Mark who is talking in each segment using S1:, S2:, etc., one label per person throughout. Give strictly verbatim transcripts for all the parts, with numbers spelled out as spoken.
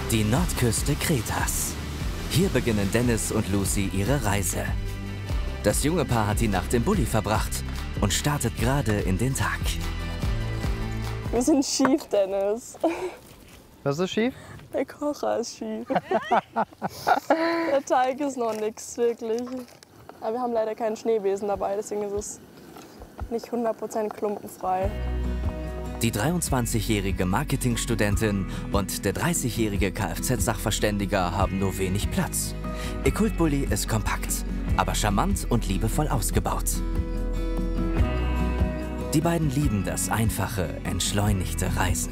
S1: Die Nordküste Kretas. Hier beginnen Dennis und Lucy ihre Reise. Das junge Paar hat die Nacht im Bulli verbracht und startet gerade in den Tag.
S2: Wir sind schief, Dennis.
S3: Was ist schief?
S2: Der Kocher ist schief. Der Teig ist noch nix, wirklich. Aber wir haben leider keinen Schneebesen dabei, deswegen ist es nicht hundert Prozent klumpenfrei.
S1: Die dreiundzwanzigjährige Marketingstudentin und der dreißigjährige Kfz-Sachverständiger haben nur wenig Platz. Ihr Kultbully ist kompakt, aber charmant und liebevoll ausgebaut. Die beiden lieben das einfache, entschleunigte Reisen.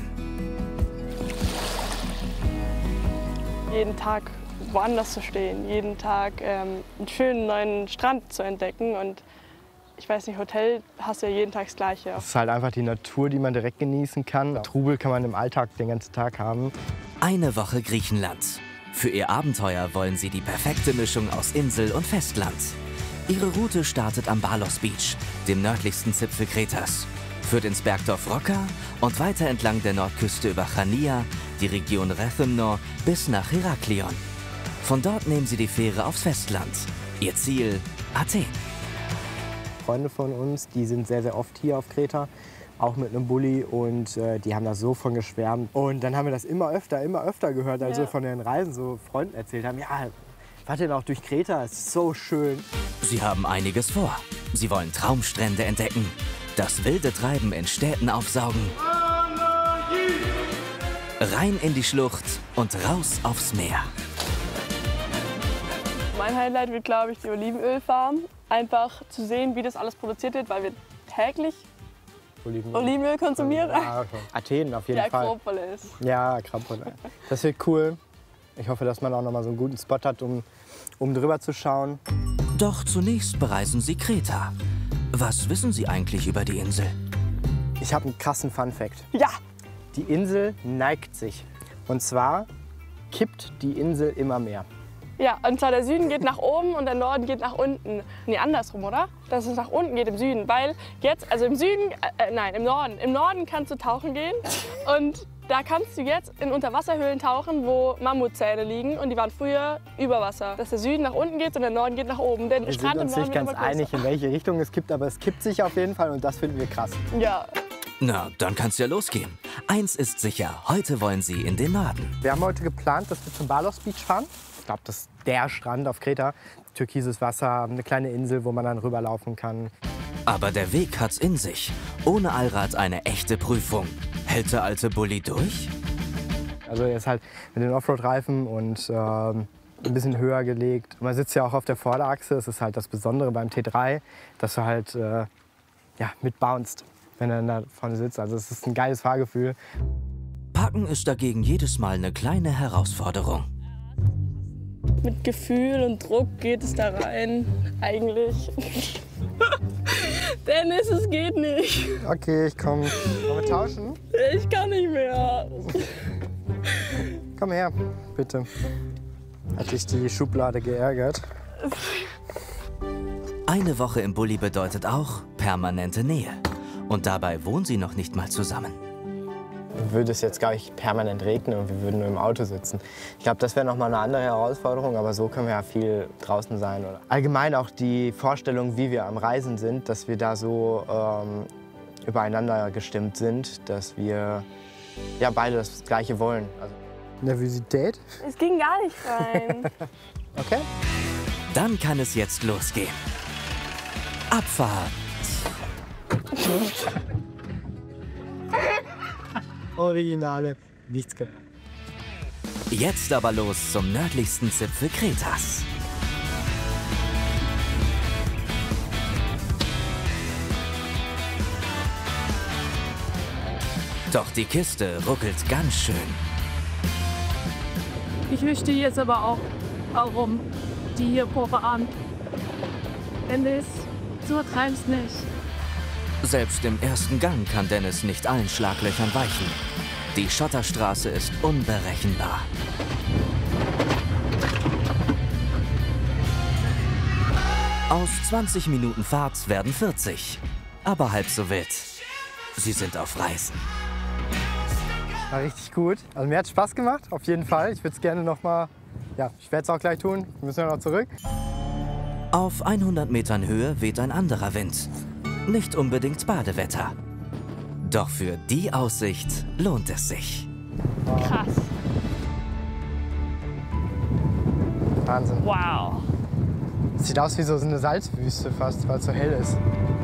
S2: Jeden Tag woanders zu stehen, jeden Tag ähm, einen schönen neuen Strand zu entdecken. Und ich weiß nicht, Hotel hast du ja jeden Tag das Gleiche.
S3: Es ist halt einfach die Natur, die man direkt genießen kann. Trubel kann man im Alltag den ganzen Tag haben.
S1: Eine Woche Griechenland. Für ihr Abenteuer wollen sie die perfekte Mischung aus Insel und Festland. Ihre Route startet am Balos Beach, dem nördlichsten Zipfel Kretas, führt ins Bergdorf Rocca und weiter entlang der Nordküste über Chania, die Region Rethymno bis nach Heraklion. Von dort nehmen sie die Fähre aufs Festland. Ihr Ziel Athen.
S3: Freunde von uns, die sind sehr, sehr oft hier auf Kreta, auch mit einem Bulli, und äh, die haben da so von geschwärmt. Und dann haben wir das immer öfter, immer öfter gehört, als
S2: ja.
S3: wir von den Reisen so Freunden erzählt haben. Ja, wart ihr noch durch Kreta? Es ist so schön.
S1: Sie haben einiges vor. Sie wollen Traumstrände entdecken, das wilde Treiben in Städten aufsaugen, rein in die Schlucht und raus aufs Meer.
S2: Mein Highlight wird, glaube ich, die Olivenölfarm. Einfach zu sehen, wie das alles produziert wird, weil wir täglich
S3: Olivenöl,
S2: Olivenöl konsumieren.
S3: Ja, Athen auf jeden
S2: Die
S3: Fall.
S2: Akropolis.
S3: Ja, Akropolis. Das wird cool. Ich hoffe, dass man auch noch mal so einen guten Spot hat, um, um drüber zu schauen.
S1: Doch zunächst bereisen sie Kreta. Was wissen Sie eigentlich über die Insel?
S3: Ich habe einen krassen Fun-Fact.
S2: Ja!
S3: Die Insel neigt sich. Und zwar kippt die Insel immer mehr.
S2: Ja, und zwar der Süden geht nach oben und der Norden geht nach unten. Nee, andersrum, oder? Dass es nach unten geht im Süden. Weil jetzt, also im Süden, äh, nein, im Norden. Im Norden kannst du tauchen gehen und da kannst du jetzt in Unterwasserhöhlen tauchen, wo Mammutzähne liegen und die waren früher über Wasser. Dass der Süden nach unten geht und der Norden geht nach oben. Denn
S3: Wir
S2: Strand
S3: sind uns
S2: im
S3: nicht
S2: Norden
S3: ganz
S2: wird aber
S3: einig, in welche Richtung es kippt, aber es kippt sich auf jeden Fall und das finden wir krass.
S2: größer. Ja.
S1: Na, dann kann's ja losgehen. Eins ist sicher, heute wollen sie in den Norden.
S3: Wir haben heute geplant, dass wir zum Balos Beach fahren. Ich glaube, das ist der Strand auf Kreta. Türkises Wasser, eine kleine Insel, wo man dann rüberlaufen kann.
S1: Aber der Weg hat's in sich. Ohne Allrad eine echte Prüfung. Hält der alte Bulli durch?
S3: Also er ist halt mit den Offroad-Reifen und ähm, ein bisschen höher gelegt. Man sitzt ja auch auf der Vorderachse. Das ist halt das Besondere beim T drei, dass du halt äh, ja, mitbounst, wenn er da vorne sitzt. Also es ist ein geiles Fahrgefühl.
S1: Packen ist dagegen jedes Mal eine kleine Herausforderung.
S2: Mit Gefühl und Druck geht es da rein, eigentlich. Dennis, es geht nicht.
S3: Okay, ich komme. Wollen wir tauschen?
S2: Ich kann nicht mehr.
S3: Komm her, bitte. Hat dich die Schublade geärgert?
S1: Eine Woche im Bulli bedeutet auch permanente Nähe. Und dabei wohnen sie noch nicht mal zusammen.
S3: Würde es jetzt gar nicht permanent regnen und wir würden nur im Auto sitzen. Ich glaube, das wäre noch mal eine andere Herausforderung, aber so können wir ja viel draußen sein. Oder allgemein auch die Vorstellung, wie wir am Reisen sind, dass wir da so ähm, übereinander gestimmt sind, dass wir ja beide das Gleiche wollen. Also Nervosität?
S2: Es ging gar nicht rein.
S3: Okay.
S1: Dann kann es jetzt losgehen. Abfahrt.
S3: Originale. Nichts gibt.
S1: Jetzt aber los zum nördlichsten Zipfel Kretas. Doch die Kiste ruckelt ganz schön.
S4: Ich möchte jetzt aber auch, warum die hier Vorabend. Dennis, so treib's nicht.
S1: Selbst im ersten Gang kann Dennis nicht allen Schlaglöchern weichen. Die Schotterstraße ist unberechenbar. Aus zwanzig Minuten Fahrt werden vierzig. Aber halb so wild. Sie sind auf Reisen.
S3: War richtig gut. Also mir hat Spaß gemacht, auf jeden Fall. Ich würde es gerne noch mal, ja, ich werde es auch gleich tun. Wir müssen ja noch zurück.
S1: Auf hundert Metern Höhe weht ein anderer Wind. Nicht unbedingt Badewetter. Doch für die Aussicht lohnt es sich.
S2: Krass.
S3: Wahnsinn.
S2: Wow.
S3: Sieht aus wie so eine Salzwüste fast, weil es so hell ist.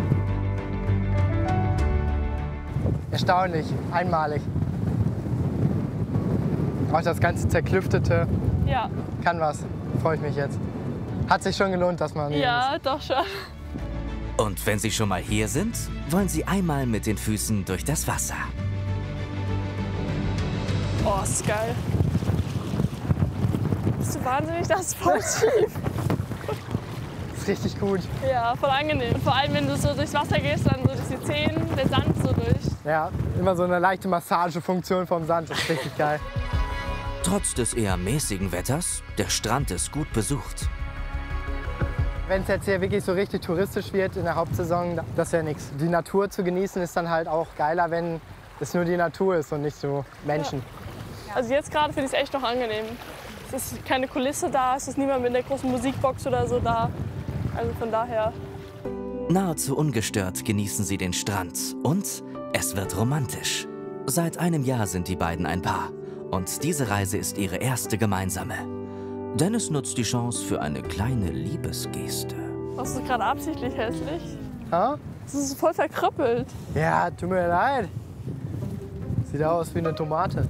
S3: Erstaunlich, einmalig. Auch das ganze Zerklüftete
S2: Ja.
S3: kann was. Freue ich mich jetzt. Hat sich schon gelohnt, dass man hier
S2: Ja, doch schon.
S1: Und wenn Sie schon mal hier sind, wollen Sie einmal mit den Füßen durch das Wasser.
S2: Oh, ist geil. Bist du wahnsinnig? Das ist voll schief.
S3: ist. Richtig gut.
S2: Ja, voll angenehm. Vor allem, wenn du so durchs Wasser gehst, dann so durch die Zehen, der Sand so durch.
S3: Ja, immer so eine leichte Massagefunktion vom Sand. Das ist richtig geil.
S1: Trotz des eher mäßigen Wetters, der Strand ist gut besucht.
S3: Wenn es jetzt hier wirklich so richtig touristisch wird in der Hauptsaison, das wäre nichts. Die Natur zu genießen ist dann halt auch geiler, wenn es nur die Natur ist und nicht so Menschen.
S2: Ja. Also jetzt gerade finde ich es echt noch angenehm. Es ist keine Kulisse da, es ist niemand mit der großen Musikbox oder so da. Also von daher.
S1: Nahezu ungestört genießen sie den Strand und es wird romantisch. Seit einem Jahr sind die beiden ein Paar und diese Reise ist ihre erste gemeinsame. Dennis nutzt die Chance für eine kleine Liebesgeste.
S2: Machst du gerade absichtlich hässlich?
S3: Ha?
S2: Das ist voll verkrüppelt.
S3: Ja, tut mir leid. Sieht aus wie eine Tomate.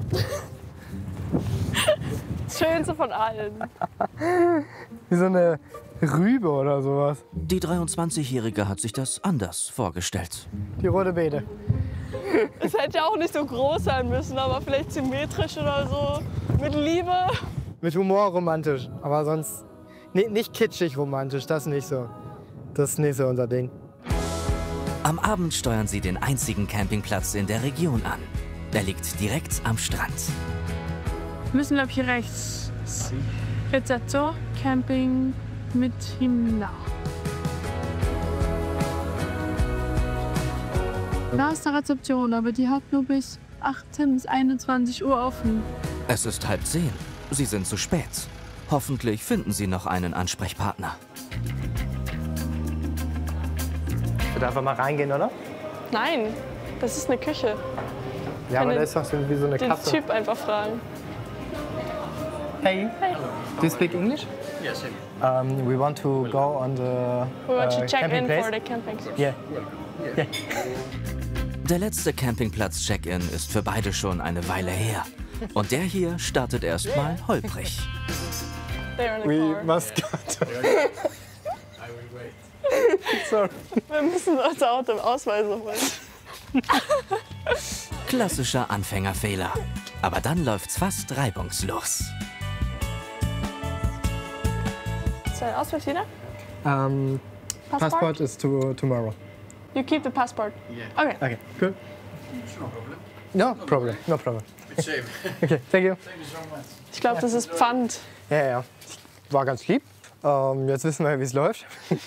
S2: Das Schönste von allen.
S3: Wie so eine Rübe oder sowas.
S1: Die dreiundzwanzigjährige hat sich das anders vorgestellt.
S3: Die rote Beete.
S2: Es hätte ja auch nicht so groß sein müssen, aber vielleicht symmetrisch oder so. Mit Liebe.
S3: Mit Humor romantisch, aber sonst nee, nicht kitschig romantisch, das nicht so. Das ist nicht so unser Ding.
S1: Am Abend steuern sie den einzigen Campingplatz in der Region an. Der liegt direkt am Strand.
S4: Wir müssen, glaube ich, hier rechts. Rezeptor, Camping mit Himna. Da ist eine Rezeption, aber die hat nur bis achtzehn bis einundzwanzig Uhr offen.
S1: Es ist halb zehn. Sie sind zu spät. Hoffentlich finden sie noch einen Ansprechpartner.
S3: Ich würde einfach mal reingehen, oder?
S2: Nein, das ist eine Küche.
S3: Ja, aber
S2: den-
S3: da ist doch so wie so eine
S2: Den
S3: Kasse.
S2: Typ einfach fragen.
S3: Hey, do you speak English?
S5: Yes,
S3: Um, we want to go on the
S2: We want
S3: uh,
S2: to check
S3: camping
S2: in
S3: place.
S2: for the camping.
S3: Yeah. Yeah.
S1: Der letzte Campingplatz-Check-in ist für beide schon eine Weile her. Und der hier startet erstmal holprig.
S2: They're in the
S3: We
S2: car.
S3: must go to... Sorry.
S2: Wir müssen unser Auto im Ausweis holen.
S1: Klassischer Anfängerfehler. Aber dann läuft's fast reibungslos.
S2: Ist dein Ausweis wieder?
S3: Um,
S2: Passport?
S3: passport is to, tomorrow.
S2: You keep the passport.
S5: Yeah.
S2: Okay.
S3: Okay, cool.
S5: no problem.
S3: No problem, no problem.
S5: It's safe.
S3: Okay, thank you.
S5: Thank you so much.
S2: Ich glaube, das ist Pfand.
S3: Ja, ja, war ganz lieb. Ähm, jetzt wissen wir, wie es läuft.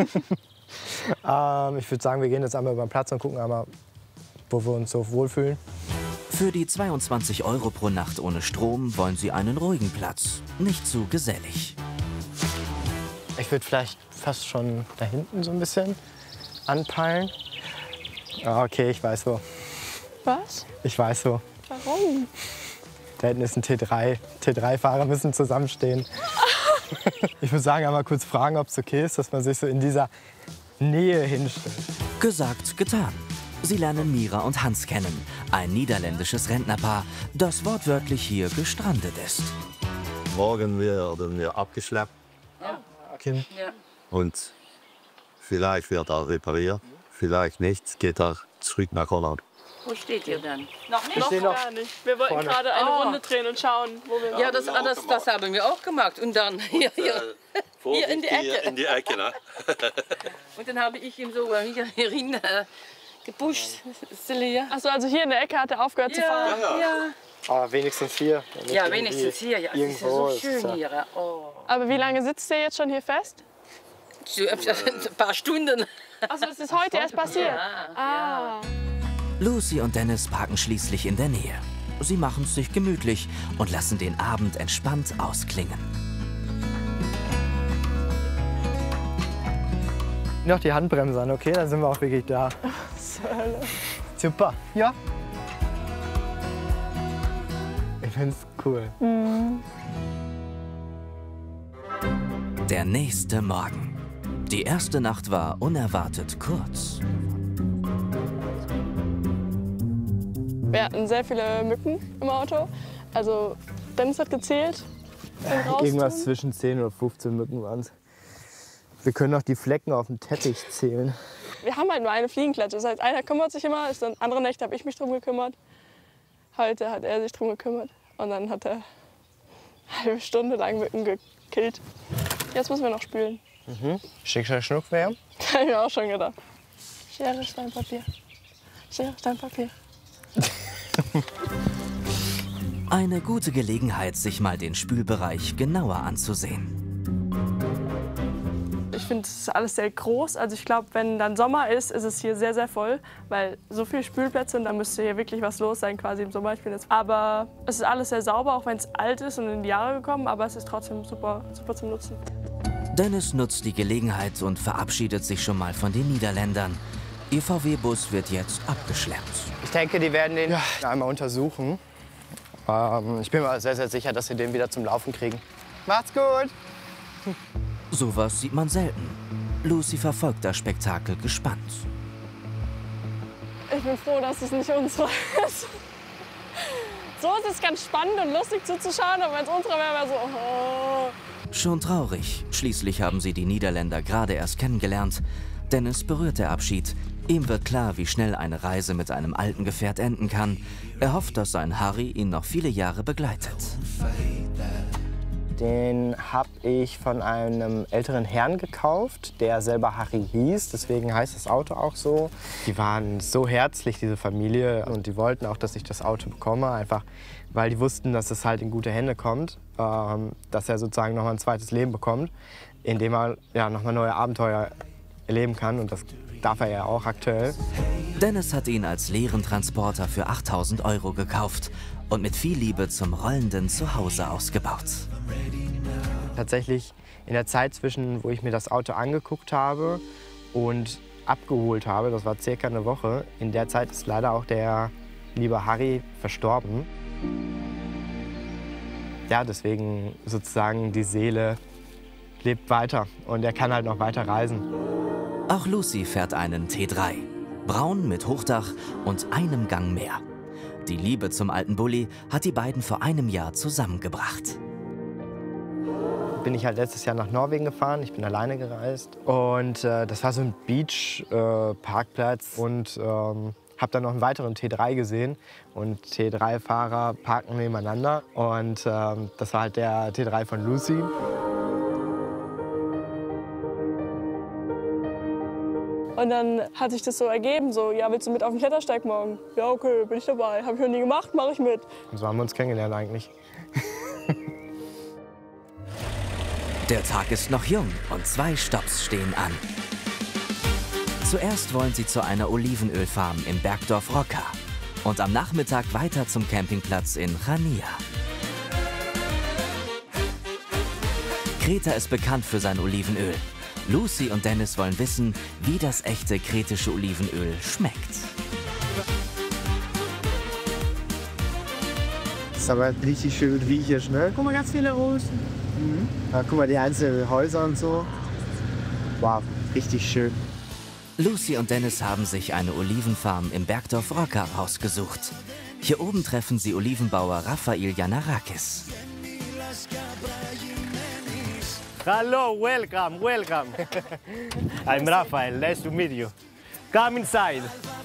S3: ähm, ich würde sagen, wir gehen jetzt einmal über den Platz und gucken einmal, wo wir uns so wohlfühlen.
S1: Für die zweiundzwanzig Euro pro Nacht ohne Strom wollen sie einen ruhigen Platz. Nicht zu gesellig.
S3: Ich würde vielleicht fast schon da hinten so ein bisschen anpeilen. Ah, okay, ich weiß wo.
S2: Was?
S3: Ich weiß wo.
S2: Warum?
S3: Da hinten ist ein T drei. T drei Fahrer müssen zusammenstehen. Ich würde sagen, einmal kurz fragen, ob es okay ist, dass man sich so in dieser Nähe hinstellt.
S1: Gesagt, getan. Sie lernen Mira und Hans kennen, ein niederländisches Rentnerpaar, das wortwörtlich hier gestrandet ist.
S6: Morgen werden wir abgeschleppt
S3: Okay.
S6: und vielleicht wird er repariert, vielleicht nicht, geht er zurück nach Holland.
S7: Wo steht ihr dann?
S2: Noch nicht?
S3: stehe noch
S2: gar nicht. Wir wollten
S3: vorne.
S2: gerade eine
S7: Oh.
S2: Runde drehen und schauen, wo wir
S7: Ja, das, ah, das, das haben wir auch gemacht. Und dann hier, hier. Hier in die Ecke.
S6: In die Ecke, ne?
S7: Und dann habe ich ihm so äh, hier, hierin äh, gepusht. Stille.
S2: Achso, also hier in der Ecke hat er aufgehört zu fahren.
S7: Ja, ja.
S3: Aber wenigstens hier. Nicht
S7: Ja,
S3: irgendwie
S7: wenigstens hier. Ja, es ist ja
S3: irgendwo
S7: so
S3: ist
S7: schön
S3: ja-
S7: hier. äh. Oh.
S2: Aber wie lange sitzt der jetzt schon hier fest?
S7: So, äh, ein paar Stunden.
S2: Achso, das ist heute erst passiert.
S7: Ja,
S2: Ah.
S1: Lucy und Dennis parken schließlich in der Nähe. Sie machen es sich gemütlich und lassen den Abend entspannt ausklingen.
S3: Noch die Handbremse an, okay? Dann sind wir auch wirklich da. Super. Ja. Ich find's cool.
S2: Mhm.
S1: Der nächste Morgen. Die erste Nacht war unerwartet kurz.
S2: Wir hatten sehr viele Mücken im Auto. Also Dennis hat gezählt.
S3: Irgendwas zwischen zehn oder fünfzehn Mücken waren es. Wir können auch die Flecken auf dem Teppich zählen.
S2: Wir haben halt nur eine Fliegenklatsche. Das heißt, einer kümmert sich immer, ist dann andere Nächte habe ich mich drum gekümmert. Heute hat er sich drum gekümmert. Und dann hat er eine halbe Stunde lang Mücken gekillt. Jetzt müssen wir noch spülen.
S3: Mhm. Schick, schnack, schnuck, wer?
S2: Habe ich mir auch schon gedacht. Schere, Stein, Papier. Schere, Stein, Papier.
S1: Eine gute Gelegenheit, sich mal den Spülbereich genauer anzusehen.
S2: Ich finde, es ist alles sehr groß. Also ich glaube, wenn dann Sommer ist, ist es hier sehr, sehr voll. Weil so viele Spülplätze und da müsste hier wirklich was los sein, quasi im Sommer. Ich finde es. Aber es ist alles sehr sauber, auch wenn es alt ist und in die Jahre gekommen. Aber es ist trotzdem super, super zum Nutzen.
S1: Dennis nutzt die Gelegenheit und verabschiedet sich schon mal von den Niederländern. Ihr V W-Bus wird jetzt abgeschleppt.
S3: Ich denke, die werden den ja einmal untersuchen. Ähm, ich bin mir sehr, sehr sicher, dass sie den wieder zum Laufen kriegen. Macht's gut!
S1: Sowas sieht man selten. Lucy verfolgt das Spektakel gespannt.
S2: Ich bin froh, dass es nicht unsere ist. So ist es ganz spannend und lustig zuzuschauen, aber wenn es unsere wäre, wäre so... Oh.
S1: Schon traurig. Schließlich haben sie die Niederländer gerade erst kennengelernt. Dennis berührt der Abschied. Ihm wird klar, wie schnell eine Reise mit einem alten Gefährt enden kann. Er hofft, dass sein Harry ihn noch viele Jahre begleitet.
S3: Den habe ich von einem älteren Herrn gekauft, der selber Harry hieß. Deswegen heißt das Auto auch so. Die waren so herzlich, diese Familie. Und die wollten auch, dass ich das Auto bekomme. Einfach, weil die wussten, dass es halt in gute Hände kommt. Ähm, dass er sozusagen noch mal ein zweites Leben bekommt, in dem er ja, noch mal neue Abenteuer erleben kann. Und das darf er ja auch aktuell.
S1: Dennis hat ihn als leeren Transporter für achttausend Euro gekauft und mit viel Liebe zum rollenden Zuhause ausgebaut.
S3: Tatsächlich in der Zeit zwischen, wo ich mir das Auto angeguckt habe und abgeholt habe, das war circa eine Woche, in der Zeit ist leider auch der liebe Harry verstorben. Ja, deswegen sozusagen die Seele lebt weiter und er kann halt noch weiter reisen.
S1: Auch Lucy fährt einen T drei. Braun mit Hochdach und einem Gang mehr. Die Liebe zum alten Bulli hat die beiden vor einem Jahr zusammengebracht.
S3: Bin ich halt letztes Jahr nach Norwegen gefahren, ich bin alleine gereist. Und äh, das war so ein Beach-Parkplatz. Äh, und ähm, habe dann noch einen weiteren T drei gesehen. Und T drei Fahrer parken nebeneinander. Und ähm, das war halt der T drei von Lucy.
S2: Und dann hat sich das so ergeben, so, ja, willst du mit auf den Klettersteig morgen? Ja, okay, bin ich dabei. Habe ich noch nie gemacht, mache ich mit.
S3: Und so haben wir uns kennengelernt eigentlich.
S1: Der Tag ist noch jung und zwei Stopps stehen an. Zuerst wollen sie zu einer Olivenölfarm im Bergdorf Rocca und am Nachmittag weiter zum Campingplatz in Chania. Kreta ist bekannt für sein Olivenöl. Lucy und Dennis wollen wissen, wie das echte kretische Olivenöl schmeckt.
S5: Das ist aber richtig schön riechig, ne? Guck mal, ganz viele Rosen. Mhm. Ja, guck mal, die einzelnen Häuser und so. Wow, richtig schön.
S1: Lucy und Dennis haben sich eine Olivenfarm im Bergdorf Rocca rausgesucht. Hier oben treffen sie Olivenbauer Raphael Yanarakis.
S8: Hello, welcome, welcome. I'm Raphael, nice to meet you. Come inside.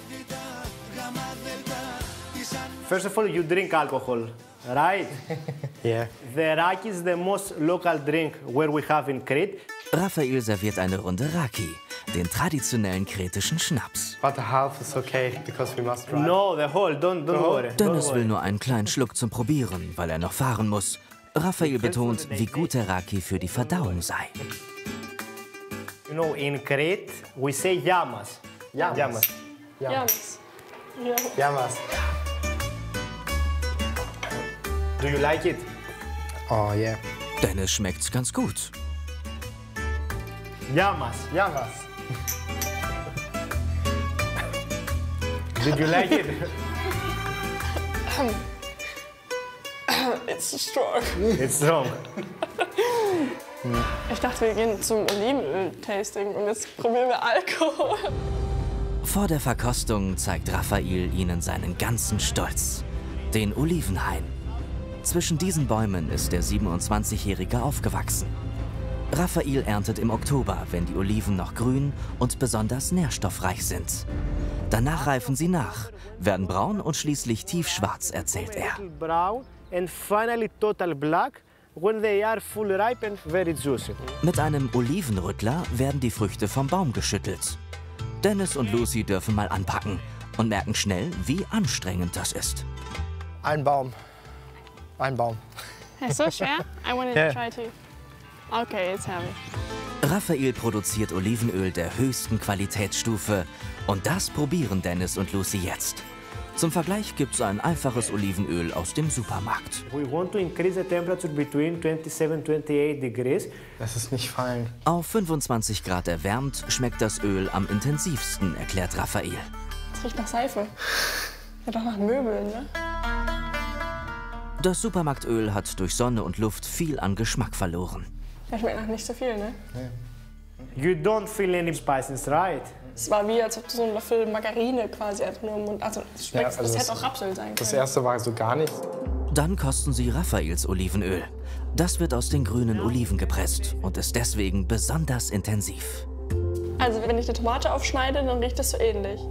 S8: First of all, you drink alcohol, right?
S3: Yeah.
S8: The raki is the most local drink where we have in Crete.
S1: Raphael serviert eine Runde Raki, den traditionellen kretischen Schnaps.
S3: But the half is okay, because we must drive.
S8: No, the whole, don't, don't worry.
S1: Dennis
S8: don't
S1: will
S8: worry.
S1: nur einen kleinen Schluck zum Probieren, weil er noch fahren muss. Raphael betont, wie gut der Raki für die Verdauung sei.
S8: You know, in Crete, we say yamas.
S3: Yamas.
S8: Yamas.
S2: Ja.
S3: Yamas.
S8: Do you like it?
S5: Oh yeah.
S1: Dennis schmeckt's ganz gut.
S8: Llamas, llamas. Did you like it?
S2: It's strong.
S8: It's strong.
S2: Ich dachte, wir gehen zum Olivenöl-Tasting und jetzt probieren wir Alkohol.
S1: Vor der Verkostung zeigt Raphael ihnen seinen ganzen Stolz. Den Olivenhain. Zwischen diesen Bäumen ist der siebenundzwanzigjährige aufgewachsen. Raphael erntet im Oktober, wenn die Oliven noch grün und besonders nährstoffreich sind. Danach reifen sie nach, werden braun und schließlich tiefschwarz, erzählt er.
S8: Brown and finally total black when they are full ripe and very juicy.
S1: Mit einem Olivenrüttler werden die Früchte vom Baum geschüttelt. Dennis und Lucy dürfen mal anpacken und merken schnell, wie anstrengend das ist.
S3: Ein Baum. Ein Baum.
S2: Ist so schwer? I wanted
S3: Yeah.
S2: to try to. Okay, it's heavy.
S1: Raphael produziert Olivenöl der höchsten Qualitätsstufe und das probieren Dennis und Lucy jetzt. Zum Vergleich gibt's ein einfaches Olivenöl aus dem Supermarkt.
S8: We want to increase the temperature between twenty-seven and twenty-eight degrees.
S3: Lass es nicht fallen.
S1: Auf fünfundzwanzig Grad erwärmt schmeckt das Öl am intensivsten, erklärt Raphael.
S2: Es riecht nach Seife. Ja, doch nach Möbeln, ne?
S1: Das Supermarktöl hat durch Sonne und Luft viel an Geschmack verloren.
S2: Ja, schmeckt nach nicht so viel, ne?
S8: You don't feel any spices, right?
S2: Es war wie, als ob du so einen Löffel Margarine quasi einfach nur im Mund... Also, es schmeckt,
S3: Ja, also
S2: das
S3: das-
S2: hätte auch Rapsöl sein
S3: Das
S2: können.
S3: erste war so gar nichts.
S1: Dann kosten sie Raphaels Olivenöl. Das wird aus den grünen Oliven gepresst und ist deswegen besonders intensiv.
S2: Also, wenn ich eine Tomate aufschneide, dann riecht das so ähnlich.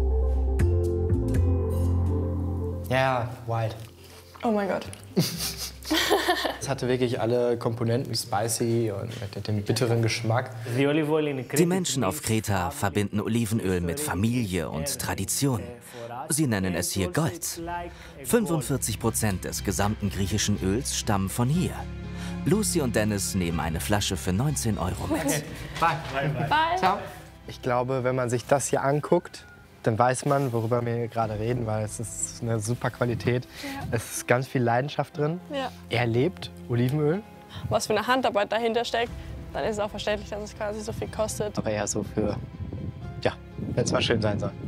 S3: Ja, wild.
S2: Oh mein Gott.
S3: Es hatte wirklich alle Komponenten, spicy und mit dem bitteren Geschmack.
S8: The olive oil in
S1: Die Menschen auf Kreta verbinden Olivenöl mit Familie und Tradition. Sie nennen es hier Gold. fünfundvierzig Prozent des gesamten griechischen Öls stammen von hier. Lucy und Dennis nehmen eine Flasche für neunzehn Euro mit.
S2: Bye.
S3: Ich glaube, wenn man sich das hier anguckt, dann weiß man, worüber wir gerade reden, weil es ist eine super Qualität. Es ist ganz viel Leidenschaft drin.
S2: Ja.
S3: Er lebt Olivenöl,
S2: Was für eine Handarbeit dahinter steckt, dann ist es auch verständlich, dass es quasi so viel kostet.
S3: aber eher so für, ja, wenn es mal schön sein soll.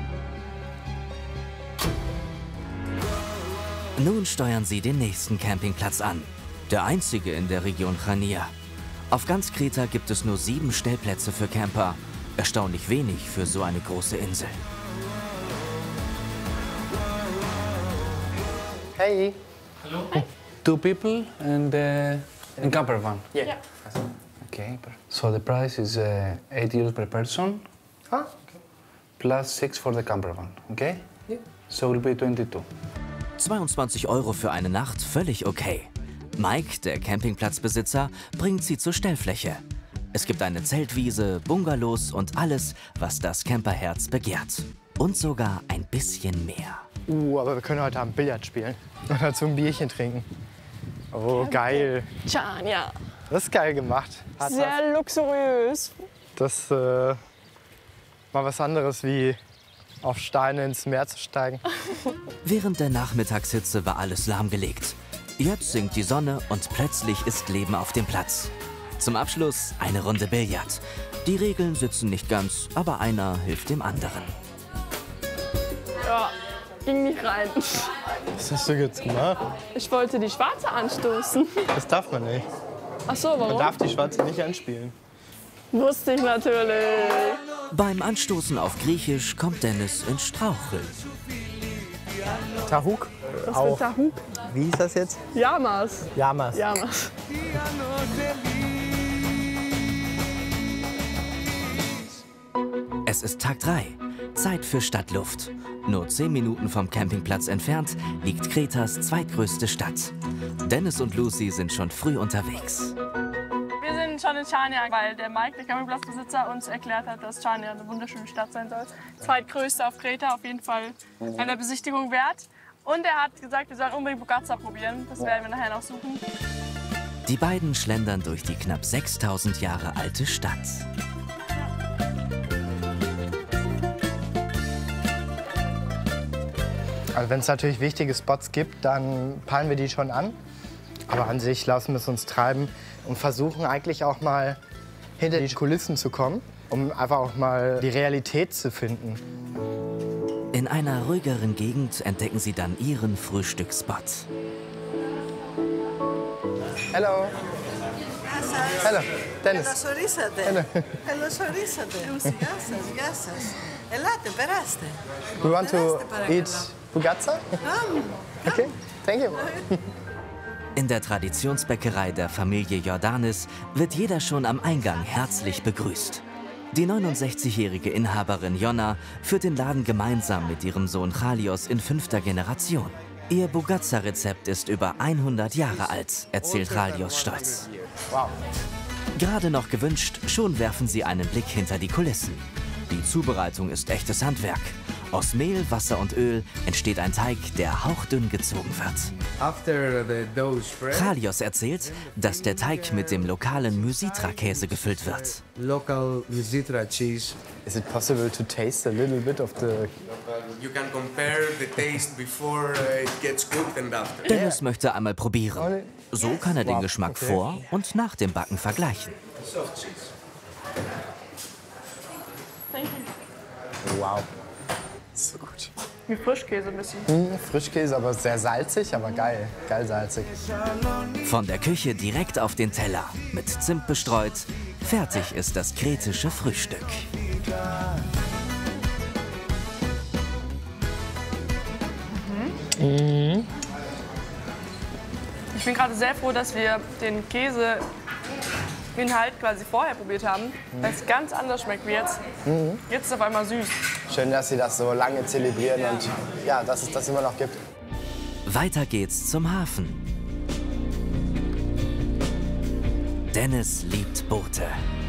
S1: Nun steuern sie den nächsten Campingplatz an. Der einzige in der Region Chania. Auf ganz Kreta gibt es nur sieben Stellplätze für Camper. Erstaunlich wenig für so eine große Insel.
S3: Hey!
S9: Two people and uh, in camper van.
S3: Yeah.
S9: Okay. So the price is uh, eight euros per person.
S3: Ah,
S9: Plus six for the camper van. Okay. Yeah. So will be twenty-two.
S1: zweiundzwanzig Euro für eine Nacht, völlig okay. Mike, der Campingplatzbesitzer, bringt sie zur Stellfläche. Es gibt eine Zeltwiese, Bungalows und alles, was das Camperherz begehrt. Und sogar ein bisschen mehr.
S3: Uh, aber wir können heute Abend Billard spielen. Und dazu ein Bierchen trinken. Oh, geil.
S2: Can, ja.
S3: Das ist geil gemacht. Hat
S2: Sehr luxuriös.
S3: Das äh, mal was anderes wie auf Steine ins Meer zu steigen.
S1: Während der Nachmittagshitze war alles lahmgelegt. Jetzt sinkt die Sonne und plötzlich ist Leben auf dem Platz. Zum Abschluss eine Runde Billard. Die Regeln sitzen nicht ganz, aber einer hilft dem anderen.
S2: Ja, ging nicht rein.
S3: Was hast du jetzt gemacht?
S2: Ich wollte die Schwarze anstoßen.
S3: Das darf man nicht.
S2: Ach so,
S3: Man
S2: warum?
S3: darf die Schwarze nicht anspielen.
S2: Wusste ich natürlich.
S1: Beim Anstoßen auf Griechisch kommt Dennis ins Straucheln.
S3: Tahuk?
S2: Das
S3: Auch.
S2: wird Tahuk.
S3: Wie hieß das jetzt?
S2: Yamas.
S3: Yamas.
S2: Yamas.
S1: Es ist Tag drei. Zeit für Stadtluft. Nur zehn Minuten vom Campingplatz entfernt liegt Kretas zweitgrößte Stadt. Dennis und Lucy sind schon früh unterwegs.
S2: Wir sind schon in Chania, weil der Mike, der Campingplatzbesitzer, uns erklärt hat, dass Chania eine wunderschöne Stadt sein soll. Zweitgrößte auf Kreta, auf jeden Fall einer Besichtigung wert. Und er hat gesagt, wir sollen unbedingt Bogazza probieren. Das werden wir nachher noch suchen.
S1: Die beiden schlendern durch die knapp sechstausend Jahre alte Stadt.
S3: Also wenn es natürlich wichtige Spots gibt, dann peilen wir die schon an. Aber an sich lassen wir es uns treiben und versuchen eigentlich auch mal hinter die Kulissen zu kommen, um einfach auch mal die Realität zu finden.
S1: In einer ruhigeren Gegend entdecken sie dann ihren Frühstücksspot.
S3: Hello. Hello, Dennis.
S10: Καλώς ορίσατε.
S3: Hello.
S10: Καλώς ορίσατε. Γεια σας, γεια σας. Ελάτε, περάστε.
S3: We want to
S10: Περάστε, παρακαλώ.
S3: eat Bugazza?
S10: Come.
S3: Okay, thank you.
S1: In der Traditionsbäckerei der Familie Jordanis wird jeder schon am Eingang herzlich begrüßt. Die neunundsechzigjährige Inhaberin Jonna führt den Laden gemeinsam mit ihrem Sohn Chalios in fünfter Generation. Ihr Bugazza-Rezept ist über hundert Jahre alt, erzählt Chalios stolz.
S3: Wow.
S1: Gerade noch gewünscht, schon werfen sie einen Blick hinter die Kulissen. Die Zubereitung ist echtes Handwerk. Aus Mehl, Wasser und Öl entsteht ein Teig, der hauchdünn gezogen wird. Chalios erzählt, dass der Teig mit dem lokalen Mysitra-Käse gefüllt wird.
S11: Local Mysitra cheese.
S3: Is it possible to taste a little bit of the...
S11: You can compare the taste before it gets cooked and after.
S1: Dennis möchte einmal probieren. So kann er den Geschmack vor und nach dem Backen vergleichen.
S11: Soft cheese.
S3: Wow. So gut.
S2: Wie Frischkäse ein bisschen.
S3: Hm, Frischkäse, aber sehr salzig, aber geil. Geil salzig.
S1: Von der Küche direkt auf den Teller, mit Zimt bestreut. Fertig ist das kretische Frühstück.
S2: Mhm. Ich bin gerade sehr froh, dass wir den Käse Inhalt quasi vorher probiert haben, weil es ganz anders schmeckt wie jetzt.
S3: Mhm.
S2: Jetzt ist es auf einmal süß.
S3: Schön, dass Sie das so lange zelebrieren
S2: Ja.
S3: und ja, dass es das immer noch gibt.
S1: Weiter geht's zum Hafen. Dennis liebt Boote.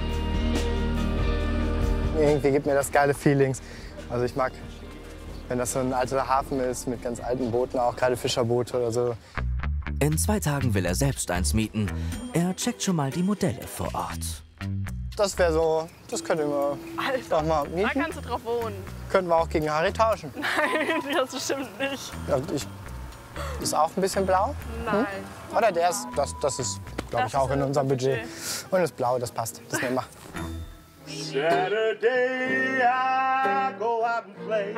S3: Irgendwie gibt mir das geile Feelings. Also ich mag, wenn das so ein alter Hafen ist mit ganz alten Booten, auch gerade Fischerboote oder so.
S1: In zwei Tagen will er selbst eins mieten. Er checkt schon mal die Modelle vor Ort.
S3: Das wäre so, das könnten wir
S2: Alter,
S3: doch mal
S2: da
S3: mieten.
S2: kannst du drauf wohnen.
S3: Könnten wir auch gegen Harry tauschen.
S2: Nein, das bestimmt nicht.
S3: Ja, ich, ist auch ein bisschen blau?
S2: Nein.
S3: Hm? Oder der ist, das, das ist, glaube ich,
S2: Das
S3: auch
S2: ist
S3: in
S2: in
S3: unserem Budget.
S2: Budget.
S3: Und das Blaue, das passt. Das nehmen wir.
S8: Saturday I go out and play.